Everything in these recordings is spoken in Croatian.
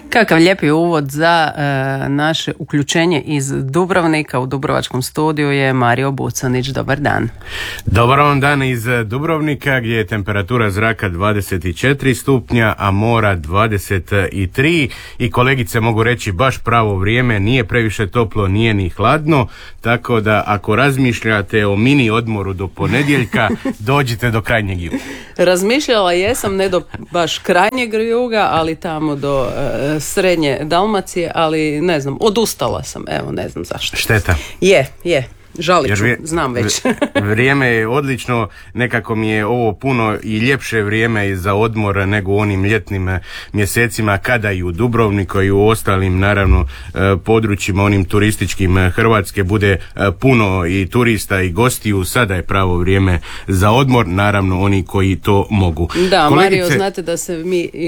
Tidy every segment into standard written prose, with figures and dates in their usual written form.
Kakav lijepi uvod za naše uključenje iz Dubrovnika. U Dubrovačkom studiju je Mario Bucanić. Dobar dan. Dobar vam dan iz Dubrovnika, gdje je temperatura zraka 24 stupnja, a mora 23. I kolegice, mogu reći baš pravo vrijeme, nije previše toplo, nije ni hladno, tako da ako razmišljate o mini odmoru do ponedjeljka, dođite do krajnjeg juga. Razmišljala jesam, ne do baš krajnjeg juga, ali tamo do srednje Dalmacije, ali ne znam, odustala sam, evo, ne znam zašto. Šteta. Je. Žalit ću, znam već. Vrijeme je odlično, nekako mi je ovo puno i ljepše vrijeme za odmor nego u onim ljetnim mjesecima kada i u Dubrovniku i u ostalim naravno područjima onim turističkim Hrvatske bude puno i turista i gostiju. Sada je pravo vrijeme za odmor, naravno oni koji to mogu. Da, kolegice... Mario, znate da se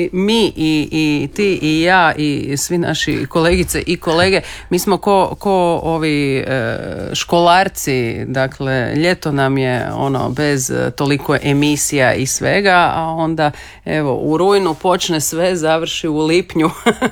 mi i ti i ja i svi naši kolegice i kolege, mi smo ko ovi školarci, dakle ljeto nam je bez toliko emisija i svega, a onda evo u rujnu počne sve, završi u lipnju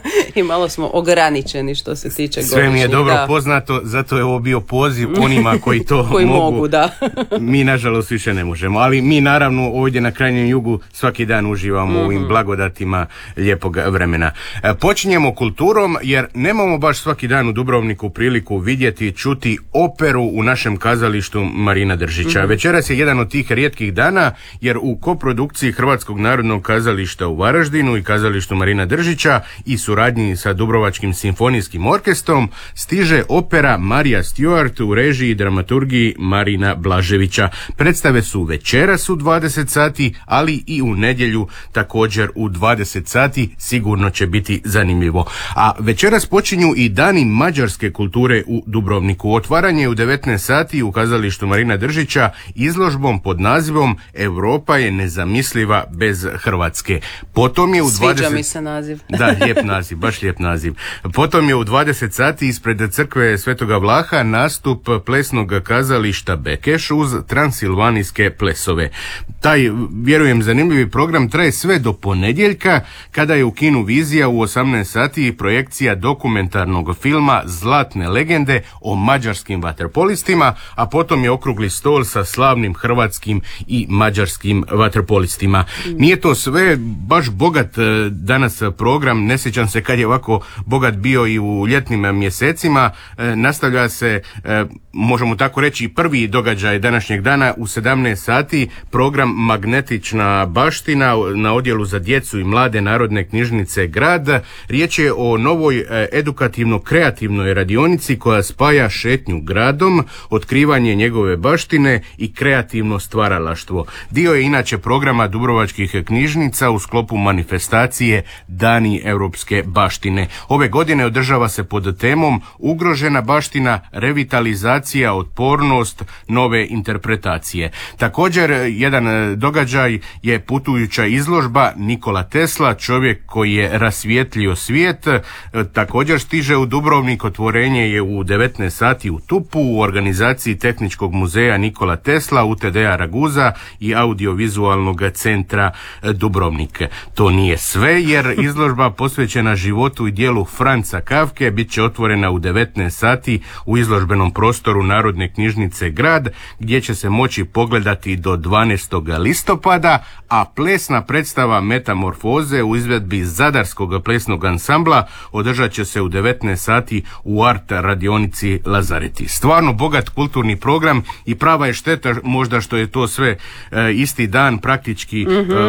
i malo smo ograničeni što se tiče godišnjih. Sve mi je dobro poznato, zato je ovo bio poziv onima koji to koji mogu, da. Mi nažalost više ne možemo, ali mi naravno ovdje na krajnjem jugu svaki dan uživamo u ovim blagodatima lijepog vremena. Počinjemo kulturom, jer nemamo baš svaki dan u Dubrovniku priliku vidjeti i čuti operu u našem kazalištu Marina Držića. Večeras je jedan od tih rijetkih dana, jer u koprodukciji Hrvatskog narodnog kazališta u Varaždinu i kazalištu Marina Držića i suradnji sa Dubrovačkim simfonijskim orkestrom stiže opera Marija Stuart u režiji i dramaturgiji Marina Blaževića. Predstave su večeras u 20 sati, ali i u nedjelju također u 20 sati. Sigurno će biti zanimljivo. A večeras počinju i dani mađarske kulture u Dubrovniku. Otvaranje je u 19 sati u kazalištu Marina Držića izložbom pod nazivom Europa je nezamisliva bez Hrvatske. Potom je u Sviđa mi se naziv. Da, lijep naziv, baš lijep naziv. Potom je u 20 sati ispred crkve Svetoga Vlaha nastup plesnog kazališta Bekeš uz transilvanijske plesove. Taj, vjerujem, zanimljivi program traje sve do ponedjeljka, kada je u kinu Vizija u 18 sati projekcija dokumentarnog filma Zlatne legende o mađarskim vaterpolistima, a potom je okrugli stol sa slavnim hrvatskim i mađarskim vaterpolistima. Nije to sve, baš bogat danas program, ne sjećam se kad je ovako bogat bio i u ljetnim mjesecima. Nastavlja se, možemo tako reći, prvi događaj današnjeg dana u 17 sati, program Magnetična baština na odjelu za djecu i mlade Narodne knjižnice Grad. Riječ je o novoj edukativno-kreativnoj radionici koja spaja šetnju gradom, otkrivanje njegove baštine i kreativno stvaralaštvo. Dio je inače programa Dubrovačkih knjižnica u sklopu manifestacije Dani europske baštine. Ove godine održava se pod temom Ugrožena baština, revitalizacija, otpornost, nove interpretacije. Također jedan događaj je putujuća izložba Nikola Tesla, čovjek koji je rasvijetlio svijet. Također stiže u Dubrovnik, otvorenje je u 19 sati u Tupu u organizaciji Tehničkog muzeja Nikola Tesla, UTD-a Raguza i audiovizualnog centra Dubrovnik. To nije sve, jer izložba posvećena životu i dijelu Franca Kafke bit će otvorena u 19 sati u izložbenom prostoru Narodne knjižnice Grad, gdje će se moći pogledati do 12. listopada, a plesna predstava Metamorfoze u izvedbi Zadarskog plesnog ansambla održat će se u 19 sati u art radionici Lazareti. Stvarno bogat kulturni program i prava je šteta možda što je to sve isti dan, praktički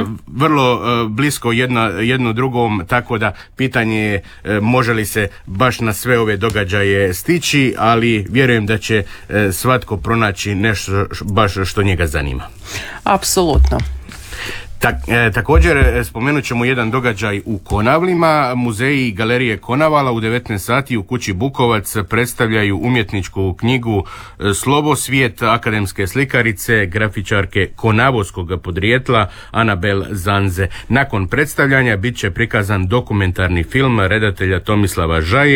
vrlo blisko jedno drugom, tako da pitanje je može li se baš na sve ove događaje stići, ali vjerujem da će svatko pronaći nešto baš što njega zanima. Apsolutno. Također spomenut ćemo jedan događaj u Konavlima. Muzeji i galerije Konavala u 19 sati u kući Bukovac predstavljaju umjetničku knjigu Slobosvijet akademske slikarice, grafičarke konavoskog podrijetla Anabel Zanze. Nakon predstavljanja bit će prikazan dokumentarni film redatelja Tomislava Žaje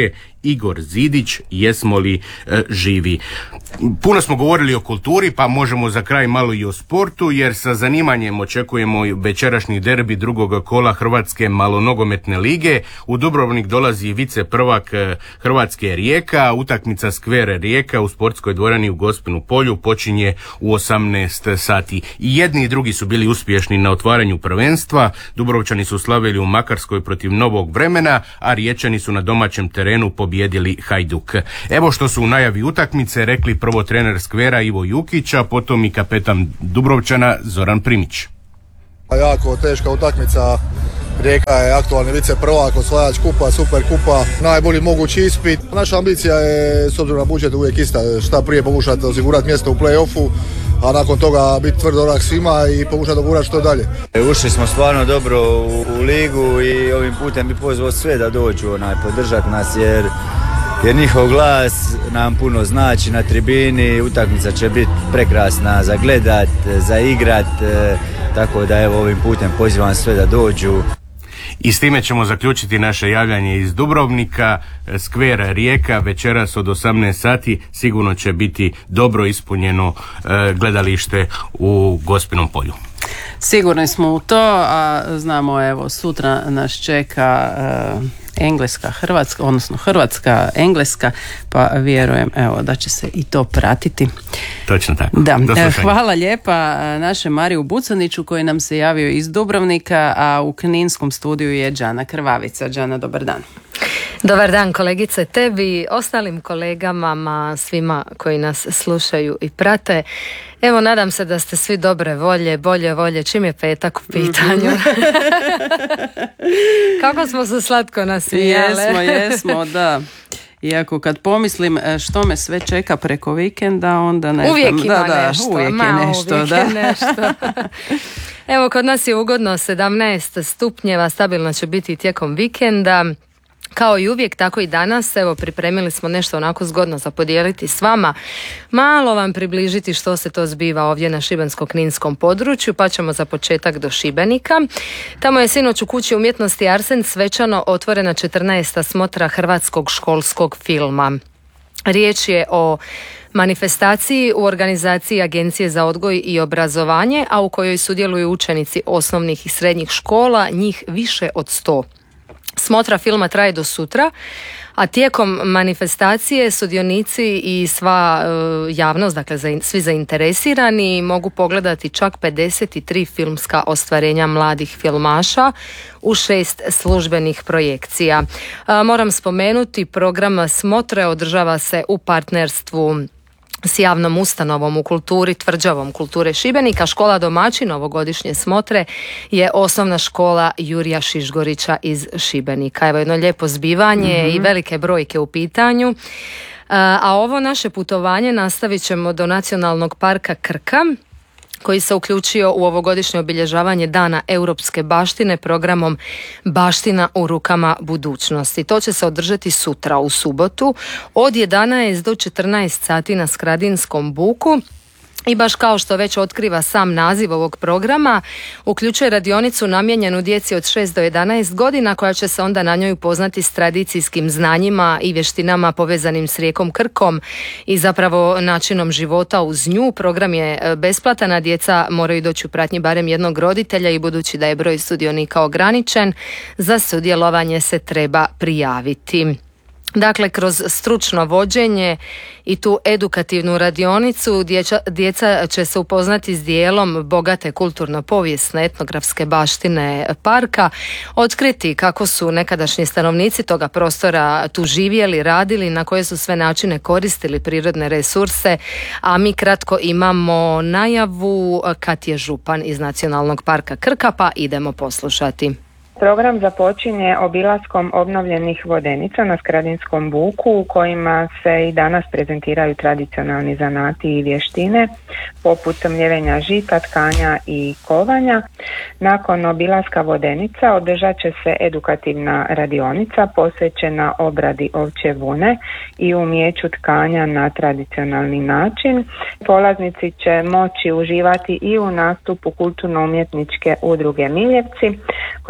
Igor Zidić, Jesmo li živi. Puno smo govorili o kulturi, pa možemo za kraj malo i o sportu, jer sa zanimanjem očekujemo večerašnji derbi drugog kola Hrvatske malonogometne lige. U Dubrovnik dolazi vice prvak Hrvatske Rijeka, utakmica Skver Rijeka u sportskoj dvorani u Gospinu polju počinje u 18 sati. I jedni i drugi su bili uspješni na otvaranju prvenstva. Dubrovčani su slavili u Makarskoj protiv Novog Vremena, a Riječani su na domaćem terenu pobijedili Hajduk. Evo što su u najavi utakmice rekli prvo trener Skvera Ivo Jukić, a potom i kapetan Dubrovčana Zoran Primić. Jako teška utakmica. Rijeka je aktualni vice prvak, osvajač kupa, super kupa, najbolji mogući ispit. Naša ambicija je, s obzirom na budžet, uvijek ista, šta prije pokušati osigurati mjesto u play-offu, a nakon toga biti tvrd orak svima i pokušati dogurati što dalje. Ušli smo stvarno dobro u ligu i ovim putem bi pozvao sve da dođu podržati nas, jer njihov glas nam puno znači na tribini. Utakmica će biti prekrasna za gledat, za igrat, tako da evo ovim putem pozivam sve da dođu. I s time ćemo zaključiti naše javljanje iz Dubrovnika. Skver Rijeka večeras od 18 sati sigurno će biti dobro ispunjeno gledalište u Gospinom polju. Sigurni smo u to, a znamo evo sutra nas čeka Engleska, Hrvatska, odnosno Hrvatska, Engleska, pa vjerujem evo da će se i to pratiti. Točno tako. Da. Hvala lijepa našem Mariju Bucaniću koji nam se javio iz Dubrovnika, a u kninskom studiju je Đana Krvavica. Đana, dobar dan. Dobar dan kolegice, tebi, ostalim kolegama, svima koji nas slušaju i prate. Evo, nadam se da ste svi dobre volje, bolje volje, čim je petak u pitanju. Kako smo se slatko nasmijale. Jesmo, da. Iako kad pomislim što me sve čeka preko vikenda, onda ne znam. Uvijek ima nešto. Uvijek je nešto. Evo, kod nas je ugodno 17 stupnjeva, stabilno će biti tijekom vikenda. Kao i uvijek, tako i danas, evo pripremili smo nešto onako zgodno za podijeliti s vama, malo vam približiti što se to zbiva ovdje na šibensko-kninskom području, pa ćemo za početak do Šibenika. Tamo je sinoć u Kući umjetnosti Arsen svečano otvorena 14. smotra hrvatskog školskog filma. Riječ je o manifestaciji u organizaciji Agencije za odgoj i obrazovanje, a u kojoj sudjeluju učenici osnovnih i srednjih škola, njih više od 100. Smotra filma traje do sutra, a tijekom manifestacije sudionici i sva javnost, dakle svi zainteresirani, mogu pogledati čak 53 filmska ostvarenja mladih filmaša u 6 službenih projekcija. Moram spomenuti, program smotre održava se u partnerstvu s javnom ustanovom u kulturi Tvrđavom kulture Šibenika. Škola domaćin ovogodišnje smotre je osnovna škola Jurija Šišgorića iz Šibenika. Evo jedno lijepo zbivanje i velike brojke u pitanju. A ovo naše putovanje nastavit ćemo do Nacionalnog parka Krka, koji se uključio u ovogodišnje obilježavanje Dana europske baštine programom Baština u rukama budućnosti. To će se održati sutra u subotu od 11 do 14 sati na Skradinskom buku. I baš kao što već otkriva sam naziv ovog programa, uključuje radionicu namijenjenu djeci od 6 do 11 godina koja će se onda na njoj upoznati s tradicijskim znanjima i vještinama povezanim s rijekom Krkom i zapravo načinom života uz nju. Program je besplatan, a djeca moraju doći u pratnji barem jednog roditelja i budući da je broj sudionika ograničen, za sudjelovanje se treba prijaviti. Dakle, kroz stručno vođenje i tu edukativnu radionicu djeca će se upoznati s dijelom bogate kulturno-povijesne etnografske baštine parka, otkriti kako su nekadašnji stanovnici toga prostora tu živjeli, radili, na koje su sve načine koristili prirodne resurse, a mi kratko imamo najavu kad je župan iz Nacionalnog parka Krka, pa idemo poslušati. Program započinje obilaskom obnovljenih vodenica na Skradinskom buku u kojima se i danas prezentiraju tradicionalni zanati i vještine poput mljevenja žita, tkanja i kovanja. Nakon obilaska vodenica održat će se edukativna radionica posvećena obradi ovčje vune i umijeću tkanja na tradicionalni način. Polaznici će moći uživati i u nastupu kulturno-umjetničke udruge Miljevci, koja već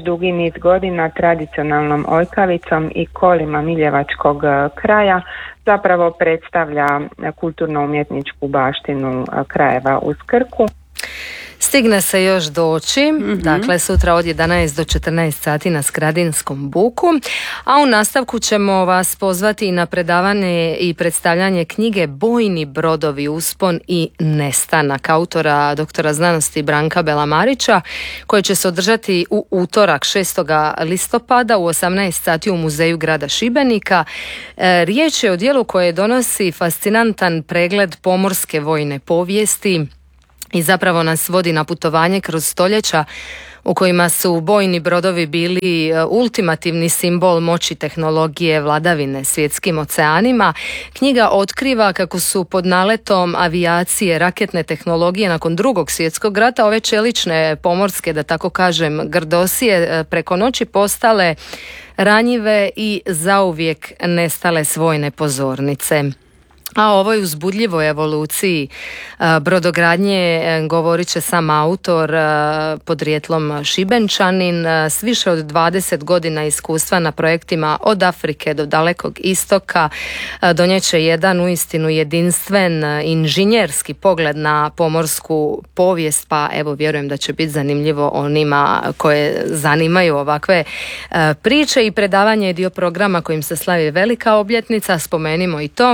dugi niz godina tradicionalnom ojkavicom i kolima miljevačkog kraja zapravo predstavlja kulturno-umjetničku baštinu krajeva uz Krku. Stigne se još doći, dakle sutra od 11 do 14 sati na Skradinskom buku, a u nastavku ćemo vas pozvati i na predavanje i predstavljanje knjige Bojni brodovi, uspon i nestanak autora doktora znanosti Branka Belamarića, koji će se održati u utorak 6. listopada u 18 sati u Muzeju grada Šibenika. Riječ je o djelu koje donosi fascinantan pregled pomorske vojne povijesti i zapravo nas vodi na putovanje kroz stoljeća u kojima su bojni brodovi bili ultimativni simbol moći, tehnologije, vladavine svjetskim oceanima. Knjiga otkriva kako su pod naletom avijacije, raketne tehnologije nakon Drugog svjetskog rata ove čelične pomorske, da tako kažem, grdosije preko noći postale ranjive i zauvijek nestale s vojne pozornice. A o ovoj uzbudljivoj evoluciji brodogradnje govorit će sam autor, podrijetlom Šibenčanin, s više od 20 godina iskustva na projektima od Afrike do Dalekog istoka. Donijet će jedan uistinu jedinstven inženjerski pogled na pomorsku povijest, pa evo vjerujem da će biti zanimljivo onima koje zanimaju ovakve priče. I predavanje je dio programa kojim se slavi velika obljetnica, spomenimo i to.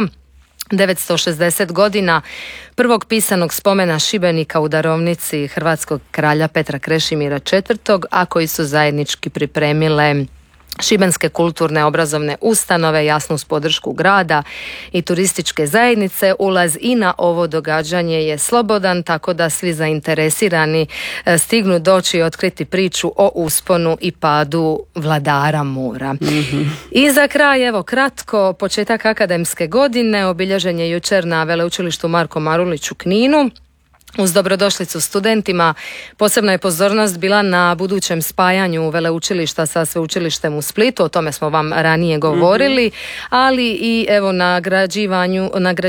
960 godina prvog pisanog spomena Šibenika u darovnici hrvatskog kralja Petra Krešimira IV, a koji su zajednički pripremile šibenske kulturne obrazovne ustanove, jasno uz podršku grada i turističke zajednice. Ulaz i na ovo događanje je slobodan, tako da svi zainteresirani stignu doći i otkriti priču o usponu i padu vladara mora. I za kraj, evo kratko, početak akademske godine obilježen je jučer na Veleučilištu Marko Marulić u Kninu. Uz dobrodošlicu studentima posebna je pozornost bila na budućem spajanju veleučilišta sa sveučilištem u Splitu, o tome smo vam ranije govorili, ali i evo nagrađivanju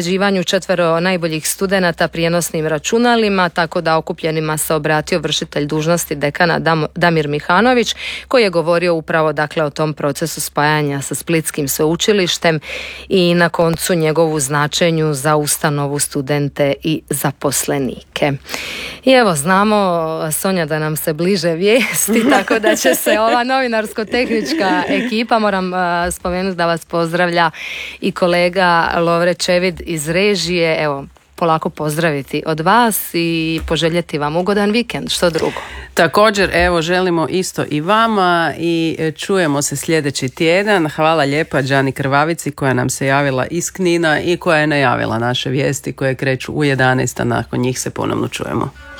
4 najboljih studenata prijenosnim računalima, tako da okupljenima se obratio vršitelj dužnosti dekana Damir Mihanović, koji je govorio upravo dakle o tom procesu spajanja sa Splitskim sveučilištem i na koncu njegovu značenju za ustanovu, studente i zaposlenike. I evo znamo, Sonja, da nam se bliže vijesti, tako da će se ova novinarsko-tehnička ekipa, moram spomenuti da vas pozdravlja i kolega Lovre Čevid iz režije, evo polako pozdraviti od vas i poželjeti vam ugodan vikend, što drugo. Također, evo, želimo isto i vama i čujemo se sljedeći tjedan. Hvala lijepa Đani Krvavici koja nam se javila iz Knina i koja je najavila naše vijesti koje kreću u 11, a nakon njih se ponovno čujemo.